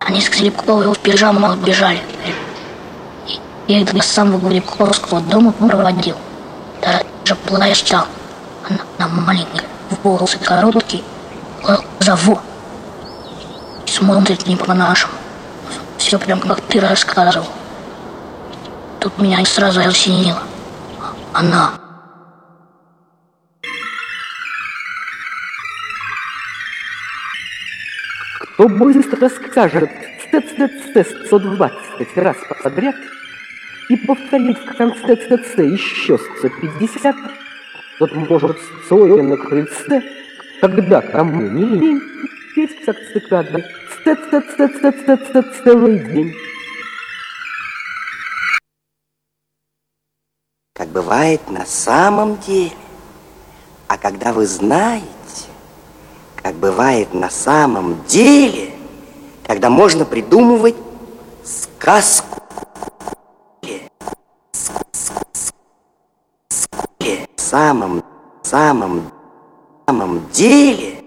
Они с Глебковым в пижамах бежали. Я их до самого Глебковского дома проводил. Даже плаща. Она маленькая, волосы короткие, глаза во. Смотрит не по-нашему. Все прям как ты рассказывал. Тут меня сразу осенило. Она. Кто быстро скажет «ц-ц-ц-ц» 120 раз подряд и повторить в конце «ц-ц-ц» еще 150, тот может стоя на крыльце, когда кому не лень, петь как цикада «ц-ц-ц-ц-ц-ц» целый день. Как бывает на самом деле. А когда вы знаете, как бывает на самом деле, когда можно придумывать сказку. В самом деле